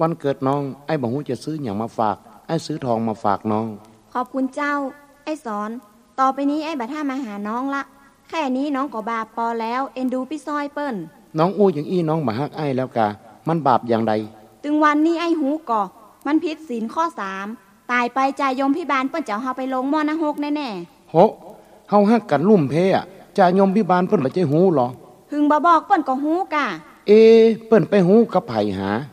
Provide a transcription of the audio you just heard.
วันเกิดน้องไอ้บ่ฮู้จะซื้ออย่างมาฝากไอ้ซื้อทองมาฝากน้องขอบคุณเจ้าไอ้สอนต่อไปนี้ไอ้บัดท่ามาหาน้องละแค่นี้น้องก็บาปพอแล้วเอ็นดูพี่ซอยเปิ้นน้องอู้อย่างอี้น้องมาฮักไอ้แล้วกะมันบาปอย่างใดถึงวันนี้ไอ้หูก่อมันผิดศีลข้อ3ตายไปจ่ายยมพิบาลเปิ้นจะเฮาไปลงหม้อนรกแน่ๆโหเฮาฮักกันลุ่มเพอะจ่ายยมพิบาลเปิ้นบ่ใจหูหรอหึงบ่บอกเปิ้นก็หูกะเปิ้นไปหูกับไผหา